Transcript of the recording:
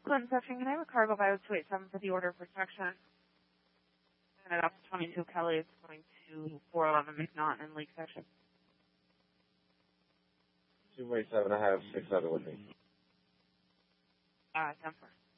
Clinton Section, can I have a cargo bio 287 for the order for section? And it up to 22 Kelly is going to 411 McNaughton and Lake Section. 287, I have 6 other with me. 10-4.